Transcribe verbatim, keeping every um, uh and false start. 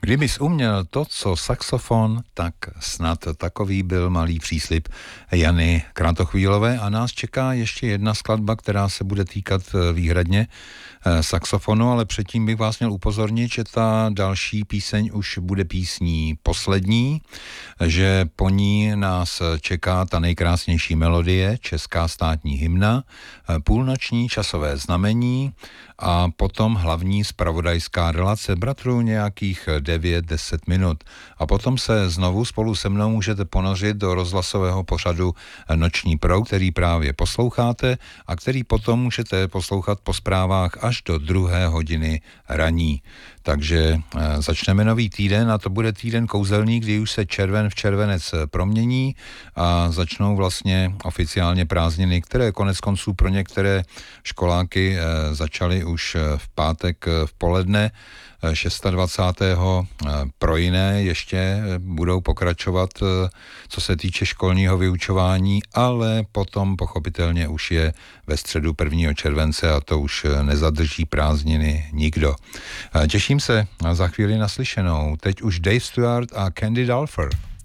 Kdybys uměl to, co saxofon, tak snad takový byl malý příslib Jany Kratochvílové a nás čeká ještě jedna skladba, která se bude týkat výhradně saxofonu, ale předtím bych vás měl upozornit, že ta další píseň už bude písní poslední, že po ní nás čeká ta nejkrásnější melodie, česká státní hymna, půlnoční časové znamení a potom hlavní zpravodajská relace bratrů nějakých devět deset minut. A potom se znovu spolu se mnou můžete ponořit do rozhlasového pořadu Noční proud, který právě posloucháte a který potom můžete poslouchat po zprávách až do druhé hodiny raní. Takže začneme nový týden a to bude týden kouzelný, kdy už se červen v červenec promění a začnou vlastně oficiálně prázdniny, které konec konců pro některé školáky začaly už v pátek v poledne dvacátého šestého Pro jiné ještě budou pokračovat, co se týče školního vyučování, ale potom pochopitelně už je ve středu prvního července a to už nezadrží prázdniny nikdo. Těším se za chvíli naslyšenou. Teď už Dave Stewart a Candy Dulfer.